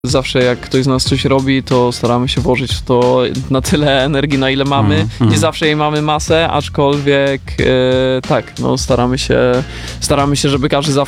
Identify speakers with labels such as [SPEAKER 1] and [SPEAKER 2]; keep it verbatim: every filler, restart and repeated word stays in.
[SPEAKER 1] Zawsze jak ktoś z nas coś robi, to staramy się włożyć w to na tyle energii, na ile mamy.
[SPEAKER 2] Mm, mm.
[SPEAKER 1] Nie zawsze jej mamy masę, aczkolwiek e, tak, no staramy się, staramy się, żeby każdy zawsze